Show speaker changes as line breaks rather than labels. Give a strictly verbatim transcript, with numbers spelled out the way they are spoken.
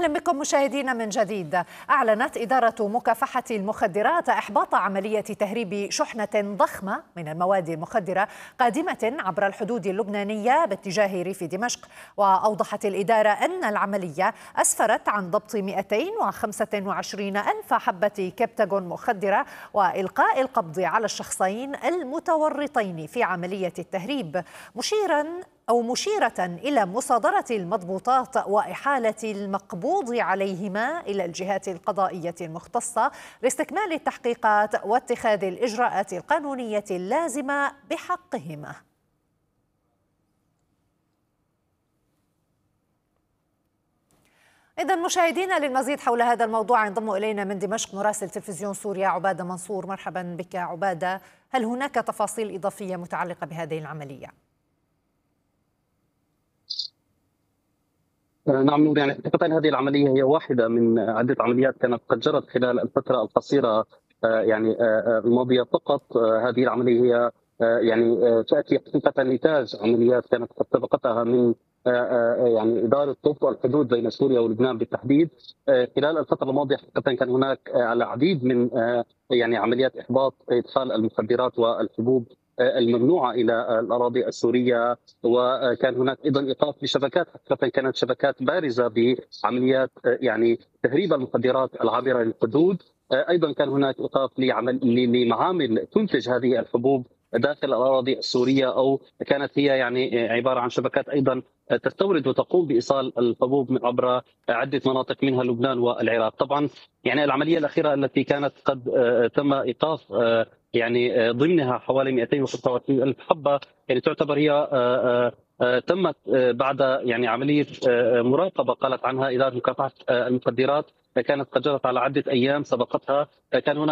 أهلا بكم مشاهدينا من جديد. أعلنت إدارة مكافحة المخدرات إحباط عملية تهريب شحنة ضخمة من المواد المخدرة قادمة عبر الحدود اللبنانية باتجاه ريف دمشق. وأوضحت الإدارة أن العملية أسفرت عن ضبط مئتين وخمسة وعشرين ألف حبة كبتاغون مخدرة وإلقاء القبض على الشخصين المتورطين في عملية التهريب، مشيرا أو مشيرة إلى مصادرة المضبوطات وإحالة المقبوض عليهما إلى الجهات القضائية المختصة لاستكمال التحقيقات واتخاذ الإجراءات القانونية اللازمة بحقهما. إذا مشاهدينا، للمزيد حول هذا الموضوع ينضم إلينا من دمشق مراسل تلفزيون سوريا عبادة منصور. مرحبا بك عبادة، هل هناك تفاصيل إضافية متعلقة بهذه العملية؟
نعم نور، يعني حقيقة هذه العملية هي واحدة من عدة عمليات كانت قد جرت خلال الفترة القصيرة يعني الماضية فقط. هذه العملية هي يعني تأتي حقيقة نتاج عمليات كانت قد سبقتها من يعني إدارة ضبط الحدود بين سوريا ولبنان بالتحديد. خلال الفترة الماضية حقيقة كان هناك العديد من يعني عمليات إحباط إدخال المخدرات والحبوب الممنوعة إلى الأراضي السورية، وكان هناك أيضا إيقاف لشبكات حقيقة كانت شبكات بارزة بعمليات يعني تهريب المخدرات العابرة للحدود. أيضا كان هناك إيقاف لعمل لمعامل تنتج هذه الحبوب داخل الأراضي السورية، أو كانت هي يعني عبارة عن شبكات أيضا تستورد وتقوم بإيصال الحبوب عبر عدة مناطق منها لبنان والعراق. طبعا يعني العملية الأخيرة التي كانت قد تم إيقاف يعني ضمنها حوالي مئتين وخمسة وعشرين ألف حبة، يعني تعتبر هي تمت بعد يعني عملية مراقبة قالت عنها إدارة مكافحة المخدرات، كانت قد جرت على عدة أيام سبقتها. كان هناك